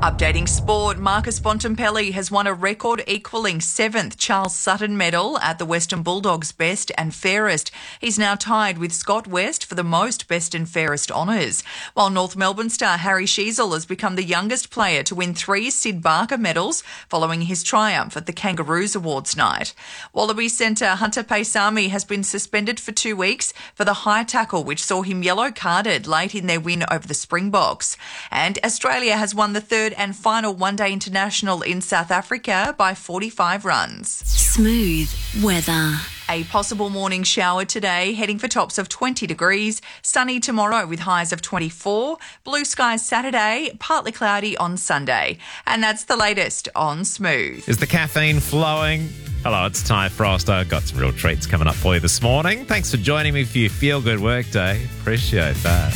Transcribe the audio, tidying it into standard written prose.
Updating sport, Marcus Bontempelli has won a record-equalling 7th Charles Sutton medal at the Western Bulldogs Best and Fairest. He's now tied with Scott West for the most Best and Fairest honours, while North Melbourne star Harry Sheezel has become the youngest player to win 3 Sid Barker medals following his triumph at the Kangaroos Awards night. Wallaby centre Hunter Paisami has been suspended for 2 weeks for the high tackle which saw him yellow-carded late in their win over the Springboks. And Australia has won the third and final one-day international in South Africa by 45 runs. Smooth weather. A possible morning shower today, heading for tops of 20 degrees. Sunny tomorrow with highs of 24. Blue skies Saturday, partly cloudy on Sunday. And that's the latest on Smooth. Is the caffeine flowing? Hello, it's Ty Frost. I've got some real treats coming up for you this morning. Thanks for joining me for your feel-good work day. Appreciate that.